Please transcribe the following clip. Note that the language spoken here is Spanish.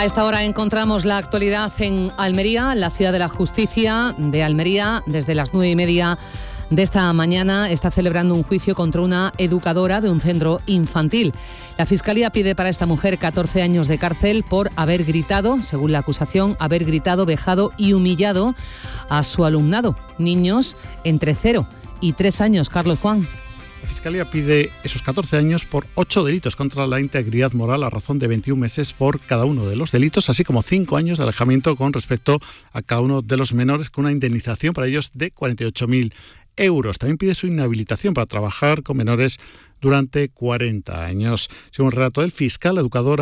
A esta hora encontramos la actualidad en Almería, la ciudad de la justicia de Almería. Desde las 9:30 de esta mañana está celebrando un juicio contra una educadora de un centro infantil. La Fiscalía pide para esta mujer 14 años de cárcel por haber gritado, según la acusación, haber gritado, vejado y humillado a su alumnado, niños entre 0 y 3 años. Carlos Juan. La Fiscalía pide esos 14 años por 8 delitos contra la integridad moral a razón de 21 meses por cada uno de los delitos, así como 5 años de alejamiento con respecto a cada uno de los menores, con una indemnización para ellos de 48.000 euros. También pide su inhabilitación para trabajar con menores durante 40 años. Según el relato del fiscal, la educadora